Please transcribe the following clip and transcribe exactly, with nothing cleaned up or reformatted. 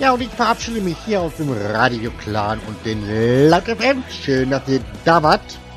Ja, und ich verabschiede mich hier aus dem Radio Clan und den Laut F M. Schön, dass ihr da wart.